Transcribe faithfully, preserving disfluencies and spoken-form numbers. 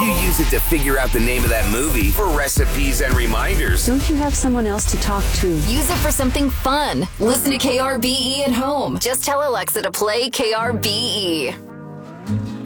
you use it to figure out the name of that movie, for recipes and reminders. Don't you have someone else to talk to? Use it for something fun. Listen to K R B E at home. Just tell Alexa to play K R B E.